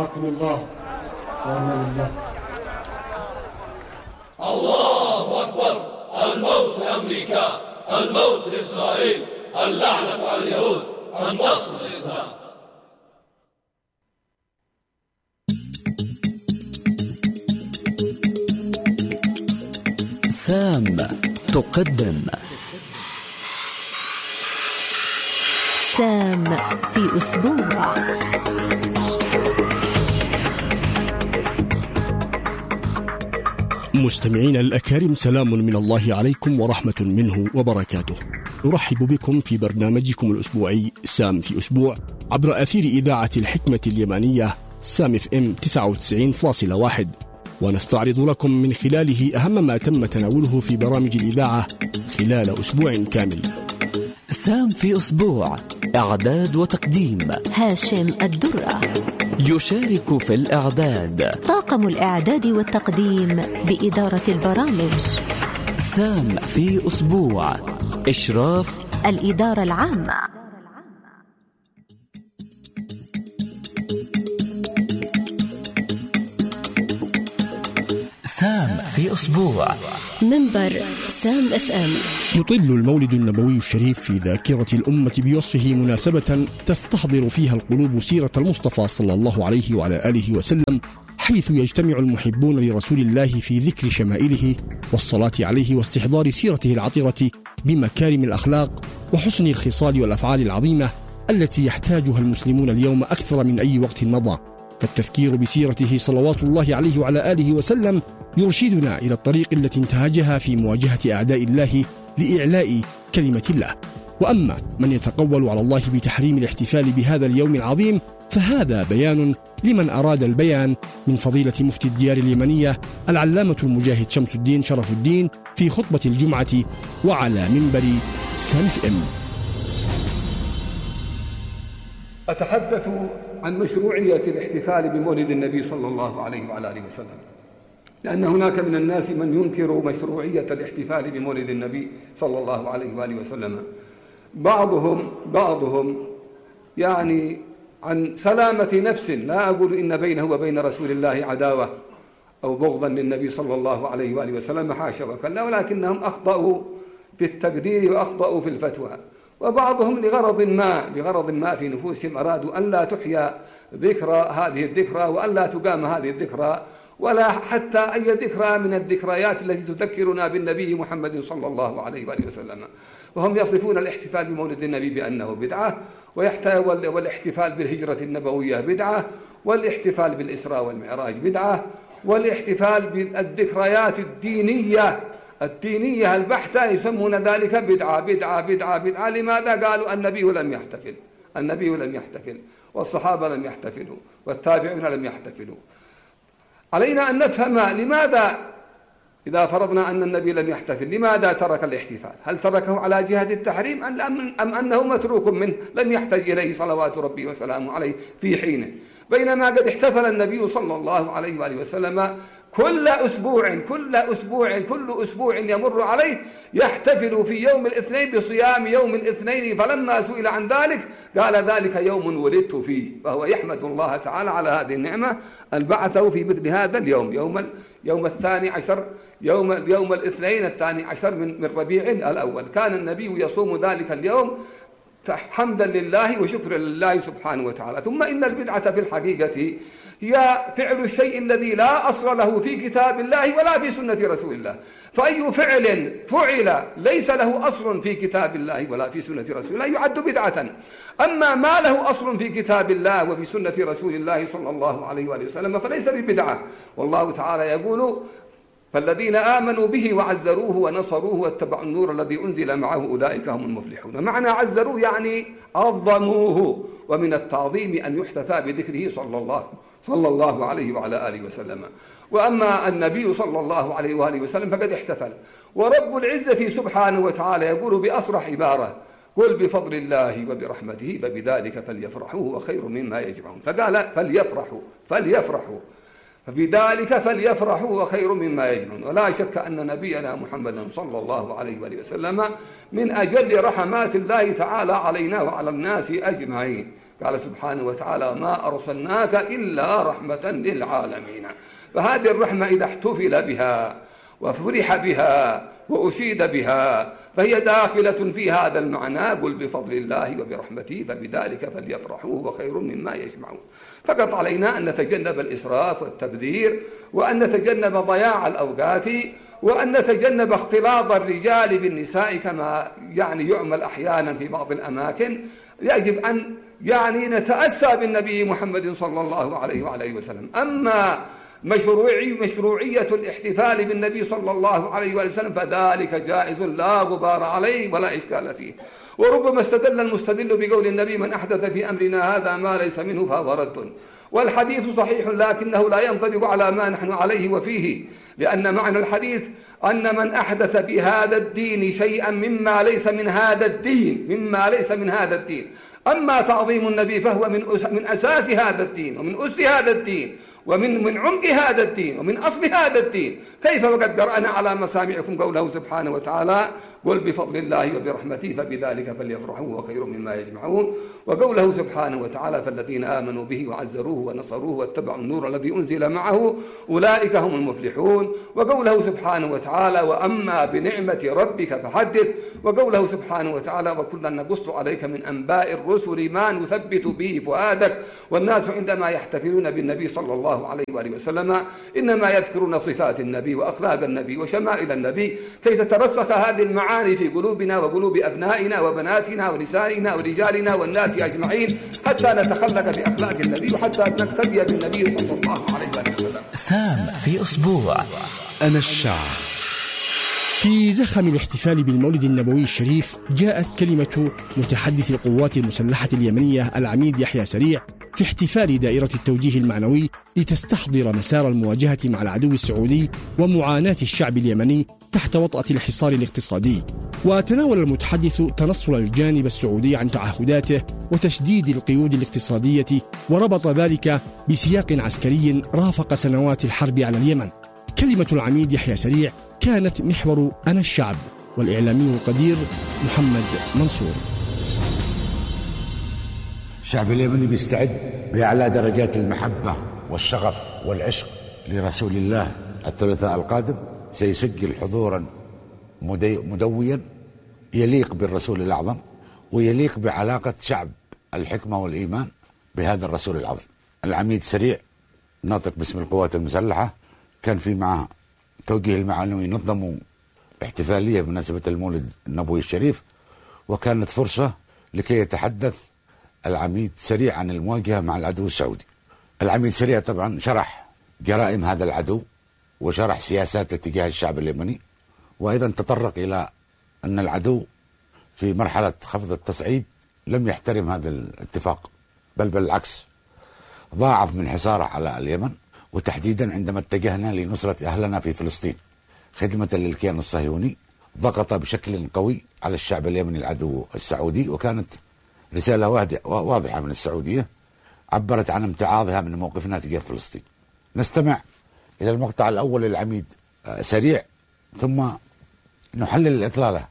رعاكم الله. وأمان الله. الله أكبر. الموت لأمريكا، الموت لإسرائيل، اللعنة على اليهود، النصر للإسلام. سام تقدم سام في أسبوع. مستمعينا الأكارم، سلام من الله عليكم ورحمة منه وبركاته. نرحب بكم في برنامجكم الأسبوعي سام في أسبوع عبر أثير إذاعة الحكمة اليمانية سام FM 99.1، ونستعرض لكم من خلاله أهم ما تم تناوله في برامج الإذاعة خلال أسبوع كامل. سام في أسبوع، إعداد وتقديم هاشم الدرة. يشارك في الإعداد طاقم الإعداد والتقديم بإدارة البرامج. سام في أسبوع، إشراف الإدارة العامة. سام في أسبوع، منبر سام FM. يطل المولد النبوي الشريف في ذاكرة الأمة بوصفه مناسبة تستحضر فيها القلوب سيرة المصطفى صلى الله عليه وعلى آله وسلم، حيث يجتمع المحبون لرسول الله في ذكر شمائله والصلاة عليه واستحضار سيرته العطرة بمكارم الأخلاق وحسن الخصال والأفعال العظيمة التي يحتاجها المسلمون اليوم أكثر من أي وقت مضى. فالتذكير بسيرته صلوات الله عليه وعلى آله وسلم يرشدنا إلى الطريق التي انتهجها في مواجهة أعداء الله لإعلاء كلمة الله. وأما من يتقول على الله بتحريم الاحتفال بهذا اليوم العظيم فهذا بيان لمن أراد البيان من فضيلة مفتي الديار اليمنية العلامة المجاهد شمس الدين شرف الدين في خطبة الجمعة وعلى منبر سام FM. أتحدث عن مشروعية الاحتفال بمولد النبي صلى الله عليه وعلى آله وسلم، لأن هناك من الناس من ينكر مشروعية الاحتفال بمولد النبي صلى الله عليه وآله وسلم. بعضهم يعني عن سلامة نفس، لا أقول إن بينه وبين رسول الله عداوة أو بغضا للنبي صلى الله عليه وآله وسلم، حاشا وكلا، ولكنهم أخطأوا في التقدير وأخطأوا في الفتوى. وبعضهم بغرض ما في نفوسهم أرادوا أن لا تحيا هذه الذكرى وأن لا تقام هذه الذكرى، ولا حتى أي ذكرى من الذكريات التي تذكرنا بالنبي محمد صلى الله عليه وآله وسلم. وهم يصفون الاحتفال بمولد النبي بأنه بدعة، والاحتفال بالهجرة النبوية بدعة، والاحتفال بالإسراء والمعراج بدعة، والاحتفال بالذكريات الدينية البحتة يسمون ذلك بدعة بدعة بدعة بدعة. لماذا؟ قالوا النبي لم يحتفل والصحابة لم يحتفلوا والتابعون لم يحتفلوا. علينا أن نفهم لماذا، إذا فرضنا أن النبي لم يحتفل، لماذا ترك الاحتفال؟ هل تركه على جهة التحريم أم أنه متروك منه لم يحتج إليه صلوات ربي وسلامه عليه في حينه، بينما قد احتفل النبي صلى الله عليه وآله وسلم كل أسبوع يمر عليه يحتفل في يوم الاثنين بصيام يوم الاثنين. فلما سئل عن ذلك قال ذلك يوم ولدت فيه، فهو يحمد الله تعالى على هذه النعمة أن بعثه في مثل هذا اليوم، يوم الثاني عشر، يوم الاثنين الثاني عشر من ربيع الأول. كان النبي يصوم ذلك اليوم حمدا لله وشكرا لله سبحانه وتعالى. ثم إن البدعة في الحقيقة هي فعل الشيء الذي لا أصل له في كتاب الله ولا في سنة رسول الله. فأي فعل فعل ليس له أصل في كتاب الله ولا في سنة رسول الله يعد بدعة. أما ما له أصل في كتاب الله وفي سنة رسول الله صلى الله عليه وآله وسلم فليس ببدعة. والله تعالى يقول: فالذين آمنوا به وعزروه ونصروه واتبعوا النور الذي أنزل معه أولئك هم المفلحون. معنى عزروه يعني عظموه، ومن التعظيم أن يحتفى بذكره صلى الله عليه وعلى آله وسلم. وأما النبي صلى الله عليه وآله وسلم فقد احتفل. ورب العزة سبحانه وتعالى يقول بأصرح عبارة: قل بفضل الله وبرحمته فبذلك فليفرحوا وخير مما يجمعون. فقال فليفرحوا فبذلك فليفرحوا وخير مما يجمعون. ولا شك أن نبينا محمدا صلى الله عليه وآله وسلم من أجل رحمات الله تعالى علينا وعلى الناس أجمعين. قال سبحانه وتعالى ما أرسلناك إلا رحمة للعالمين. فهذه الرحمة إذا احتفل بها وفرح بها وأشيد بها فهي داخلة في هذا المعنى، قل بفضل الله وبرحمته فبذلك فليفرحوا وخير مما يجمعون. فقط علينا أن نتجنب الإسراف والتبذير، وأن نتجنب ضياع الأوقات، وأن نتجنب اختلاط الرجال بالنساء كما يعمل أحيانا في بعض الأماكن. يجب أن نتأسى بالنبي محمد صلى الله عليه وعلى وسلم. أما مشروعية الاحتفال بالنبي صلى الله عليه وسلم فذلك جائز لا غبار عليه ولا إشكال فيه. وربما استدل المستدل بقول النبي من أحدث في أمرنا هذا ما ليس منه فهو رد. والحديث صحيح لكنه لا ينطبق على ما نحن عليه وفيه، لأن معنى الحديث أن من أحدث في هذا الدين شيئا مما ليس من هذا الدين أما تعظيم النبي فهو من أساس هذا الدين ومن أس هذا الدين ومن عمق هذا الدين ومن أصل هذا الدين. كيف وقد قرأنا على مسامعكم قوله سبحانه وتعالى قل بفضل الله وبرحمته فبذلك فليفرحوا وخير مما يجمعون، وقوله سبحانه وتعالى فالذين آمنوا به وعزروه ونصروه واتبعوا النور الذي أنزل معه أولئك هم المفلحون، وقوله سبحانه وتعالى وأما بنعمة ربك فحدث، وقوله سبحانه وتعالى وكلا نقص عليك من أنباء الرسل ما نثبت به فؤادك. والناس عندما يحتفلون بالنبي صلى الله عليه وآله وسلم إنما يذكرون صفات النبي وأخلاق النبي وشمائل النبي كي تترسخ هذه المعاني في قلوبنا وقلوب أبنائنا وبناتنا ونسائنا ورجالنا والناس أجمعين، حتى نتخلق بأخلاق النبي وحتى نقتدي بالنبي صلى الله عليه وسلم. سام في أسبوع. أنا الشعب. في زخم الاحتفال بالمولد النبوي الشريف جاءت كلمة متحدث القوات المسلحة اليمنية العميد يحيى سريع في احتفال دائرة التوجيه المعنوي لتستحضر مسار المواجهة مع العدو السعودي ومعاناة الشعب اليمني تحت وطأة الحصار الاقتصادي. وتناول المتحدث تنصل الجانب السعودي عن تعهداته وتشديد القيود الاقتصادية، وربط ذلك بسياق عسكري رافق سنوات الحرب على اليمن. كلمة العميد يحيى سريع كانت محور أنا الشعب، والإعلامي القدير محمد منصور. الشعب اليمني بيستعد بأعلى درجات المحبة والشغف والعشق لرسول الله. الثلاثاء القادم سيسجل حضورا مدويا يليق بالرسول الأعظم ويليق بعلاقة شعب الحكمة والإيمان بهذا الرسول العظيم. العميد سريع ناطق باسم القوات المسلحة كان في معه توجيه المعنوي نظموا احتفالية بمناسبة المولد النبوي الشريف، وكانت فرصة لكي يتحدث العميد سريع عن المواجهة مع العدو السعودي. العميد سريع طبعا شرح جرائم هذا العدو وشرح سياساته تجاه الشعب اليمني، وأيضا تطرق إلى أن العدو في مرحلة خفض التصعيد لم يحترم هذا الاتفاق، بل بالعكس ضاعف من حصاره على اليمن، وتحديدا عندما اتجهنا لنصرة أهلنا في فلسطين خدمة للكيان الصهيوني ضغط بشكل قوي على الشعب اليمني العدو السعودي. وكانت رسالة واضحة من السعودية عبرت عن امتعاضها من موقفنا تجاه فلسطين. نستمع إلى المقطع الأول للعميد سريع ثم نحلل الإطلالة.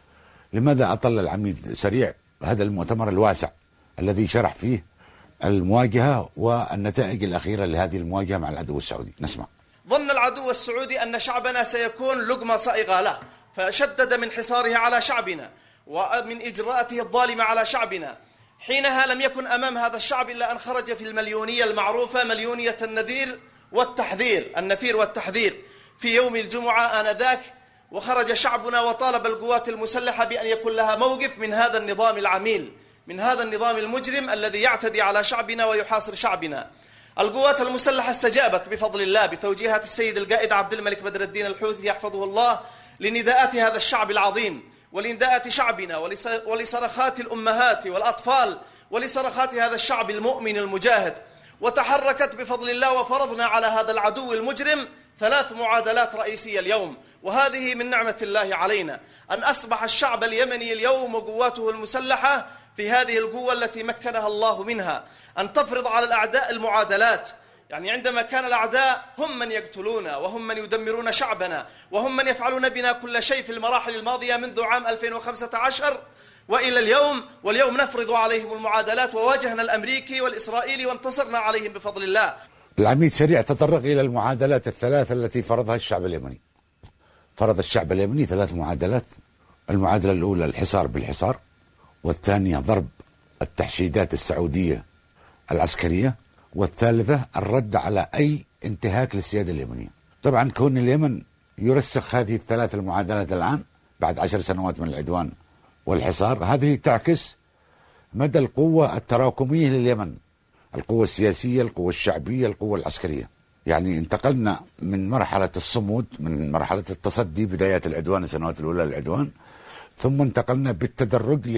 لماذا أطل العميد سريع هذا المؤتمر الواسع الذي شرح فيه المواجهة والنتائج الأخيرة لهذه المواجهة مع العدو السعودي؟ نسمع. ظن العدو السعودي أن شعبنا سيكون لقمة صائغة له، فشدد من حصاره على شعبنا ومن إجراءاته الظالمة على شعبنا. حينها لم يكن أمام هذا الشعب إلا أن خرج في المليونية المعروفة، مليونية النذير والتحذير، النفير والتحذير، في يوم الجمعة آنذاك. وخرج شعبنا وطالب القوات المسلحة بأن يكون لها موقف من هذا النظام العميل، من هذا النظام المجرم الذي يعتدي على شعبنا ويحاصر شعبنا. القوات المسلحة استجابت بفضل الله بتوجيهات السيد القائد عبد الملك بدر الدين الحوثي يحفظه الله لنداءات هذا الشعب العظيم ولنداءات شعبنا ولصرخات الأمهات والأطفال ولصرخات هذا الشعب المؤمن المجاهد. وتحركت بفضل الله وفرضنا على هذا العدو المجرم 3 معادلات رئيسية اليوم، وهذه من نعمة الله علينا أن أصبح الشعب اليمني اليوم وقواته المسلحة في هذه القوة التي مكنها الله منها أن تفرض على الأعداء المعادلات. يعني عندما كان الأعداء هم من يقتلونا وهم من يدمرون شعبنا وهم من يفعلون بنا كل شيء في المراحل الماضية منذ عام 2015، وإلى اليوم، واليوم نفرض عليهم المعادلات، وواجهنا الأمريكي والإسرائيلي وانتصرنا عليهم بفضل الله. العميد سريع تطرق إلى المعادلات الثلاث التي فرضها الشعب اليمني. فرض الشعب اليمني 3 معادلات. المعادلة الأولى الحصار بالحصار، والثانية ضرب التحشيدات السعودية العسكرية، والثالثة الرد على أي انتهاك للسيادة اليمنية. طبعا كون اليمن يرسخ هذه ال3 المعادلات الآن بعد 10 سنوات من العدوان والحصار، هذه تعكس مدى القوة التراكمية لليمن، القوة السياسية، القوة الشعبية، القوة العسكرية. يعني انتقلنا من مرحلة الصمود، من مرحلة التصدي بدايات العدوان، السنوات الأولى للعدوان، ثم انتقلنا بالتدرج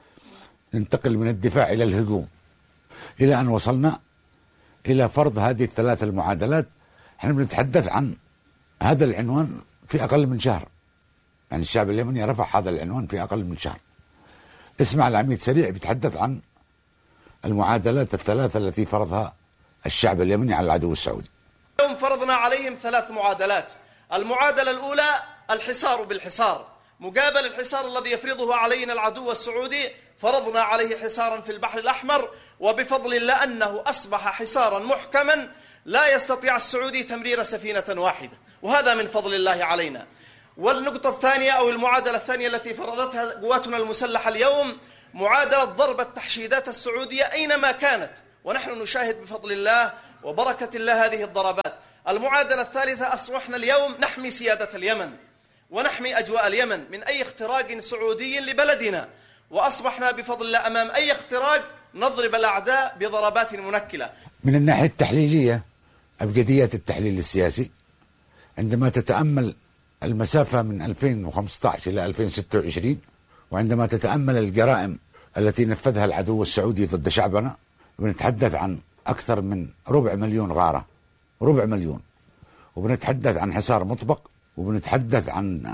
ننتقل من الدفاع إلى الهجوم، إلى أن وصلنا إلى فرض هذه ال3 المعادلات. احنا بنتحدث عن هذا العنوان في أقل من شهر، يعني الشعب اليمني رفع هذا العنوان في أقل من شهر. اسمع العميد سريع بيتحدث عن المعادلات ال3 التي فرضها الشعب اليمني على العدو السعودي. اليوم فرضنا عليهم 3 معادلات. المعادلة الأولى الحصار بالحصار، مقابل الحصار الذي يفرضه علينا العدو السعودي فرضنا عليه حصارا في البحر الأحمر، وبفضل الله أنه أصبح حصارا محكما لا يستطيع السعودي تمرير سفينة واحدة، وهذا من فضل الله علينا. والنقطة الثانية أو المعادلة الثانية التي فرضتها قواتنا المسلحة اليوم معادلة ضرب التحشيدات السعودية أينما كانت، ونحن نشاهد بفضل الله وبركة الله هذه الضربات. المعادلة الثالثة أصبحنا اليوم نحمي سيادة اليمن ونحمي أجواء اليمن من أي اختراق سعودي لبلدنا، وأصبحنا بفضل الله أمام أي اختراق نضرب الأعداء بضربات منكلة. من الناحية التحليلية، أبجديات التحليل السياسي، عندما تتأمل المسافة من 2015 إلى 2026، وعندما تتأمل الجرائم التي نفذها العدو السعودي ضد شعبنا، بنتحدث عن أكثر من 250,000 غارة، 250,000، وبنتحدث عن حصار مطبق، وبنتحدث عن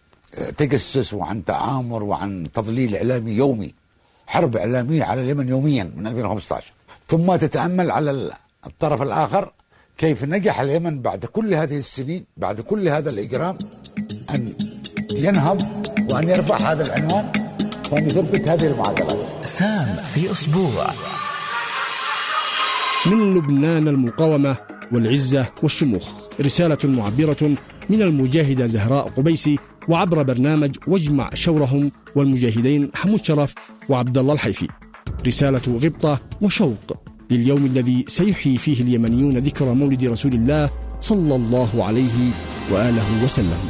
تجسس وعن تآمر وعن تضليل إعلامي يومي، حرب إعلامية على اليمن يوميا من 2015. ثم تتأمل على الطرف الآخر كيف نجح اليمن بعد كل هذه السنين، بعد كل هذا الإجرام، أن ينهض وأن يرفع هذا العنوان وأن يثبت هذه المعادلات. سام في أسبوع. من لبنان المقاومة والعزة والشموخ، رسالة معبرة من المجاهدة زهراء قبيسي، وعبر برنامج واجمع شورهم والمجاهدين حمود شرف وعبد الله الحيفي. رسالة غبطة وشوق لليوم الذي سيحيي فيه اليمنيون ذكرى مولد رسول الله صلى الله عليه وآله وسلم.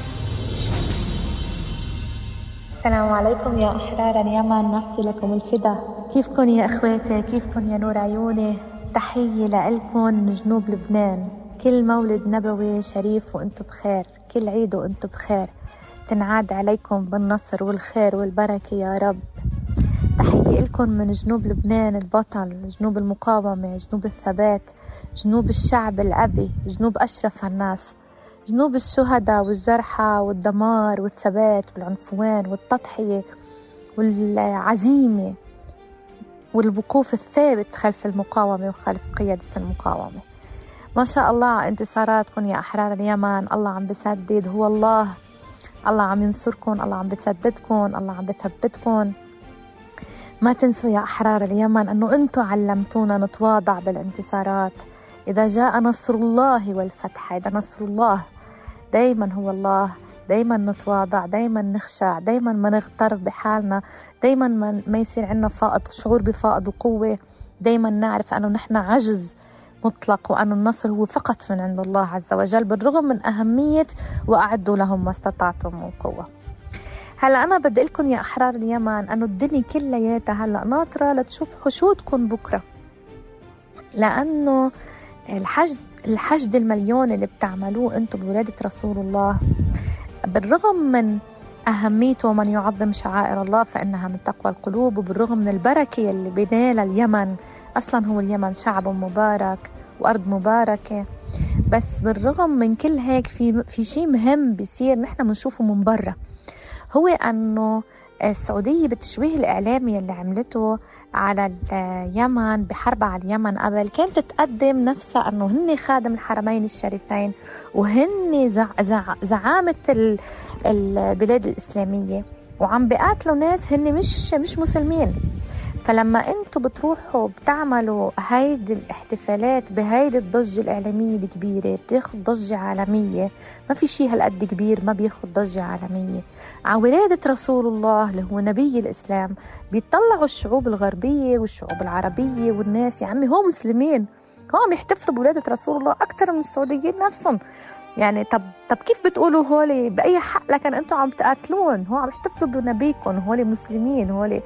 السلام عليكم يا أحرار اليمن، نفسي لكم الفدا. كيفكن يا أخواتي؟ كيفكن يا نور عيوني؟ تحية لإلكن جنوب لبنان. كل مولد نبوي شريف وأنتم بخير، كل عيد وأنتم بخير، تنعاد عليكم بالنصر والخير والبركة يا رب. تحية لكم من جنوب لبنان البطل، جنوب المقاومة، جنوب الثبات، جنوب الشعب الأبي، جنوب أشرف الناس، جنوب الشهداء والجرحى والدمار والثبات والعنفوان والتضحية والعزيمة والوقوف الثابت خلف المقاومة وخلف قيادة المقاومة. ما شاء الله انتصاراتكم يا أحرار اليمن، الله عم بسدد، هو الله عم ينصركم، الله عم بتسددكم، الله عم بثبتكم. ما تنسوا يا أحرار اليمن أنه أنتم علمتونا نتواضع بالانتصارات. إذا جاء نصر الله والفتح، إذا نصر الله دايما هو الله، دايما نتواضع، دايما نخشع، دايما ما نغتر بحالنا، دايما ما يصير عندنا شعور بفائض وقوة، دايما نعرف أنه نحن عجز مطلق، وأن النصر هو فقط من عند الله عز وجل، بالرغم من أهمية وأعدوا لهم ما استطعتم من قوة. هلأ أنا بدي لكم يا أحرار اليمن أنه الدنيا كلياتها هلأ ناطرة لتشوف حشودكم بكرة، لأنه الحشد المليون اللي بتعملوه أنتم بولادة رسول الله، بالرغم من أهميته ومن يعظم شعائر الله فإنها من تقوى القلوب، وبالرغم من البركة اللي بينالها اليمن، أصلا هو اليمن شعب مبارك وأرض مباركة، بس بالرغم من كل هيك في شيء مهم بيصير نحن بنشوفه من برا، هو أنه السعودية بالتشويه الإعلامي اللي عملته على اليمن بحرب على اليمن قبل، كانت تقدم نفسها أنه هن خادم الحرمين الشريفين وهن زعامة البلاد الإسلامية، وعم بيقاتلوا ناس هن مش مسلمين. فلما انتوا بتروحوا بتعملوا هيدي الاحتفالات بهيدي الضجة الإعلامية الكبيرة، بتاخد ضجة عالمية، ما في شيء هالقد كبير ما بياخد ضجة عالمية. على ولادة رسول الله اللي هو نبي الإسلام بيطلعوا الشعوب الغربية والشعوب العربية والناس، يا عمي هو مسلمين، هو عم يحتفلوا بولادة رسول الله أكتر من السعوديين نفسهم. يعني طب كيف بتقولوا هولي بأي حق لكن انتوا عم تقاتلون؟ هو عم يحتفلوا بنبيكم، هولي مسلمين هولي.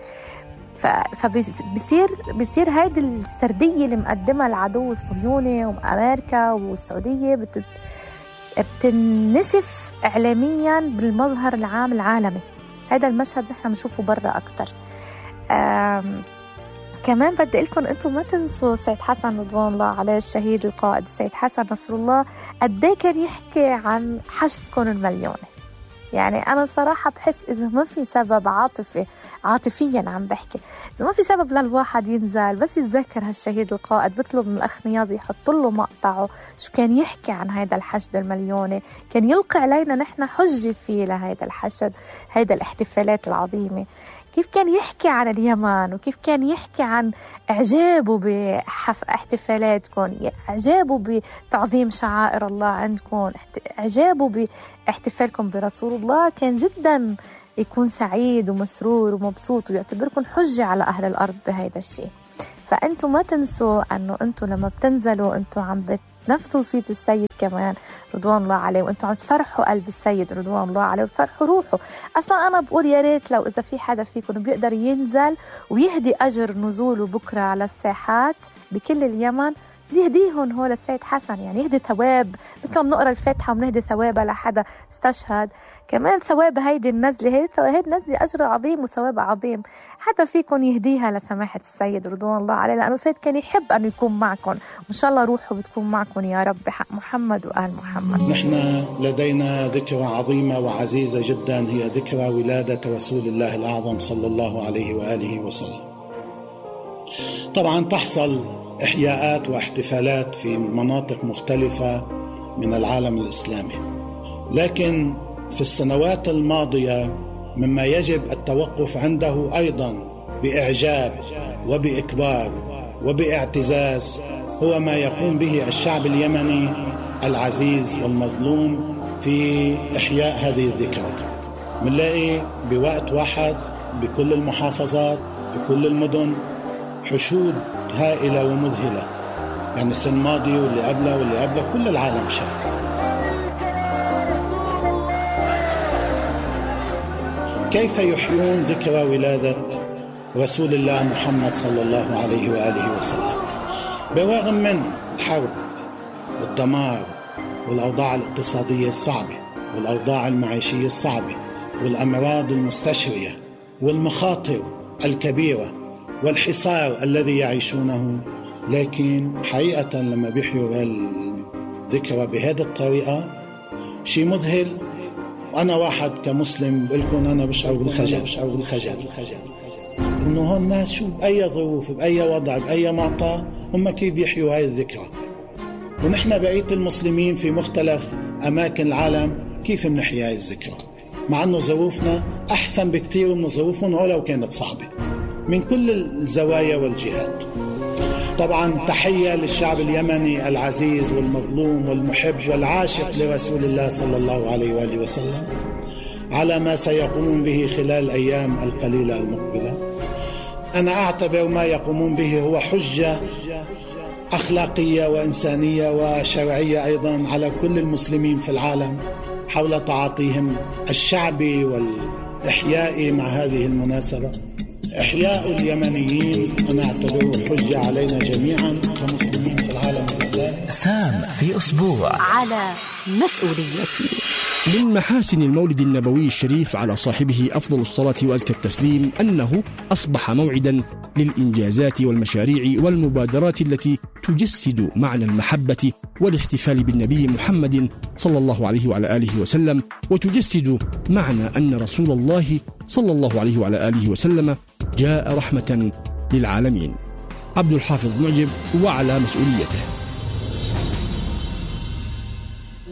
فبصير هيدي السردية اللي مقدمها العدو الصهيوني وأمريكا والسعودية بتنسف إعلاميا بالمظهر العام العالمي. هذا المشهد نحن نشوفه برا أكتر. كمان بدي لكم أنتم ما تنسوا السيد حسن رضوان الله عليه الشهيد القائد السيد حسن نصر الله قديه كان يحكي عن حشدكم المليوني. يعني أنا صراحة بحس إذا ما في سبب عاطفيا عم بحكي، إذا ما في سبب للواحد ينزل بس يتذكر هالشهيد القائد، بطلب من الأخ نيازي يحط له مقطعه شو كان يحكي عن هذا الحشد المليوني، كان يلقي علينا نحن حجة فيه لهذا الحشد، هذا الاحتفالات العظيمة. كيف كان يحكي عن اليمن وكيف كان يحكي عن إعجابه باحتفالاتكم، إعجابه بتعظيم شعائر الله عندكم، إعجابه باحتفالكم برسول الله. كان جدا يكون سعيد ومسرور ومبسوط ويعتبركم حجة على أهل الأرض بهذا الشيء. فأنتم ما تنسوا أنه أنتم لما بتنزلوا أنتم عم بتنفذوا صيت السيد كمان رضوان الله عليه، وأنتم عم تفرحوا قلب السيد رضوان الله عليه وتفرحوا روحه. أصلا أنا بقول يا ريت لو إذا في حدا فيكم بيقدر ينزل ويهدي أجر نزوله بكرة على الساحات بكل اليمن، يهديهم هو للسيد حسن، يعني يهدي ثواب مثل ما بنقرأ الفاتحة وبنهدي ثوابها لحدا استشهد، كمان ثواب هيدي النزلة، هيدي النزلة أجر عظيم وثواب عظيم. حتى فيكم يهديها لسماحة السيد رضوان الله عليه، لأنه السيد كان يحب أن يكون معكم، وإن شاء الله روحه بتكون معكم يا رب بحق محمد وآل محمد. نحن لدينا ذكرى عظيمة وعزيزة جدا، هي ذكرى ولادة رسول الله الأعظم صلى الله عليه وآله وسلم. طبعا تحصل إحياءات واحتفالات في مناطق مختلفة من العالم الإسلامي، لكن في السنوات الماضية مما يجب التوقف عنده أيضا بإعجاب وبإكبار وباعتزاز هو ما يقوم به الشعب اليمني العزيز والمظلوم في إحياء هذه الذكرى. بنلاقي بوقت واحد بكل المحافظات بكل المدن حشود هائلة ومذهلة، يعني السنة الماضية واللي قبله كل العالم شاف. كيف يحيون ذكرى ولادة رسول الله محمد صلى الله عليه وآله وسلم برغم من الحرب والدمار والأوضاع الاقتصادية الصعبة والأوضاع المعيشية الصعبة والأمراض المستشرية والمخاطر الكبيرة والحصار الذي يعيشونه. لكن حقيقة لما بيحيوا الذكرى بهذه الطريقة شيء مذهل. وأنا واحد كمسلم بقولكم أنا بشعر بالخجل إنه هون الناس شو بأي ظروف بأي وضع بأي معطى هم كيف بيحيوا هاي الذكرى، ونحن بقية المسلمين في مختلف أماكن العالم كيف بنحيي هاي الذكرى، مع أنه ظروفنا أحسن بكتير من ظروفهم ولو كانت صعبة من كل الزوايا والجهات. طبعا تحية للشعب اليمني العزيز والمظلوم والمحب والعاشق لرسول الله صلى الله عليه وآله وسلم على ما سيقومون به خلال الأيام القليلة المقبلة. أنا أعتبر ما يقومون به هو حجة أخلاقية وإنسانية وشرعية أيضا على كل المسلمين في العالم حول تعاطيهم الشعبي والإحياء مع هذه المناسبة. إحياء اليمنيين أنا أعتبره حجة علينا جميعا كمسلمين في العالم الإسلامي. سام في أسبوع على مسؤوليتي. من محاسن المولد النبوي الشريف على صاحبه أفضل الصلاة وأزكى التسليم أنه أصبح موعدا للإنجازات والمشاريع والمبادرات التي تجسد معنى المحبة والاحتفال بالنبي محمد صلى الله عليه وعلى آله وسلم، وتجسد معنى أن رسول الله صلى الله عليه وعلى آله وسلم جاء رحمة للعالمين. عبد الحافظ معجب وعلى مسؤوليته.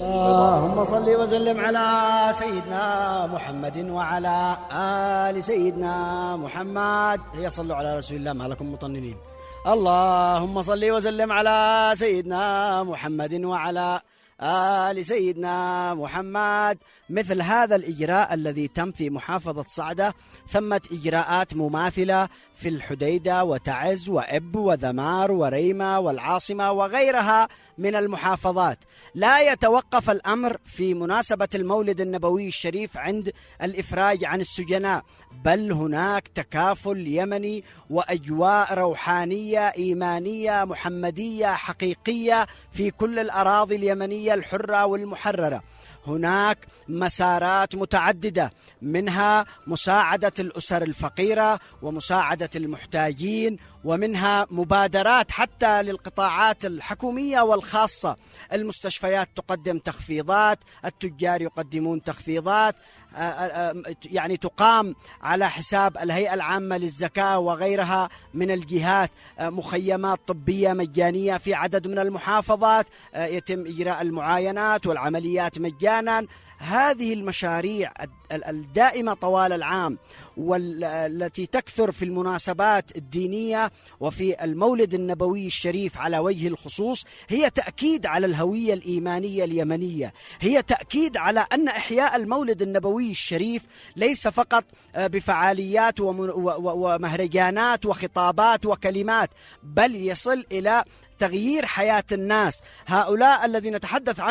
اللهم صل وسلم على سيدنا محمد وعلى آل سيدنا محمد. هيا صلوا على رسول الله، ما لكم مطننين. اللهم صل وسلم على سيدنا محمد وعلى آل سيدنا محمد. مثل هذا الإجراء الذي تم في محافظة صعدة، ثمة إجراءات مماثلة في الحديدة وتعز وإب وذمار وريمة والعاصمة وغيرها من المحافظات. لا يتوقف الأمر في مناسبة المولد النبوي الشريف عند الإفراج عن السجناء، بل هناك تكافل يمني وأجواء روحانية إيمانية محمدية حقيقية في كل الأراضي اليمنية الحرة والمحررة. هناك مسارات متعددة، منها مساعدة الأسر الفقيرة ومساعدة المحتاجين، ومنها مبادرات حتى للقطاعات الحكومية والخاصة. المستشفيات تقدم تخفيضات، التجار يقدمون تخفيضات، يعني تقام على حساب الهيئة العامة للزكاة وغيرها من الجهات. مخيمات طبية مجانية في عدد من المحافظات، يتم إجراء المعاينات والعمليات مجانا. هذه المشاريع الدائمة طوال العام والتي تكثر في المناسبات الدينية وفي المولد النبوي الشريف على وجه الخصوص هي تأكيد على الهوية الإيمانية اليمنية، هي تأكيد على أن إحياء المولد النبوي الشريف ليس فقط بفعاليات ومهرجانات وخطابات وكلمات، بل يصل إلى تغيير حياة الناس. هؤلاء الذين نتحدث عنهم